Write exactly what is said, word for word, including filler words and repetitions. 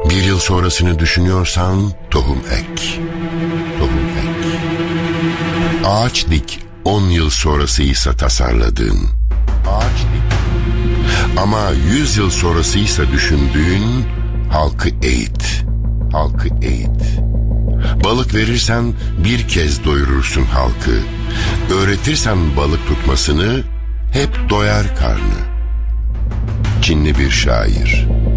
Bir yıl sonrasını düşünüyorsan tohum ek. Tohum ek. Ağaç dik on yıl sonrasıysa tasarladığın. Ağaç dik. Ama yüz yıl sonrasıysa düşündüğün, halkı eğit. Halkı eğit. Balık verirsen bir kez doyurursun halkı. Öğretirsen balık tutmasını hep doyar karnı. Çinli bir şair.